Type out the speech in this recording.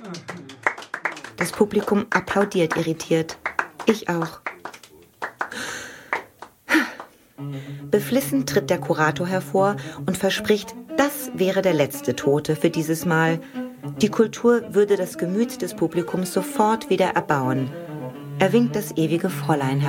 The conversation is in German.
Das Publikum applaudiert irritiert. Ich auch. Beflissen tritt der Kurator hervor und verspricht, das wäre der letzte Tote für dieses Mal. Die Kultur würde das Gemüt des Publikums sofort wieder erbauen. Er winkt das ewige Fräulein